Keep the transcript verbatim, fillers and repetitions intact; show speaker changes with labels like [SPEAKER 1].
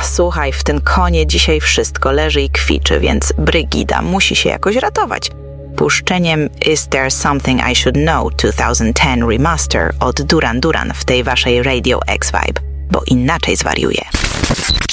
[SPEAKER 1] słuchaj, w ten konie dzisiaj wszystko leży i kwiczy, więc Brygida musi się jakoś ratować. Puszczeniem Is There Something I Should Know dwa tysiące dziesięć Remaster od Duran Duran w tej waszej Radio X Vibe, bo inaczej zwariuje.